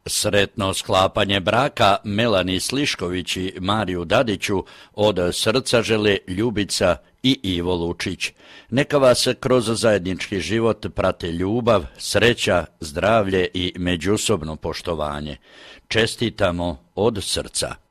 Sretno sklapanje braka Melani Slišković i Mariju Dadiću od srca žele Ljubica i Ivo Lučić. Neka vas kroz zajednički život prate ljubav, sreća, zdravlje i međusobno poštovanje. Čestitamo od srca.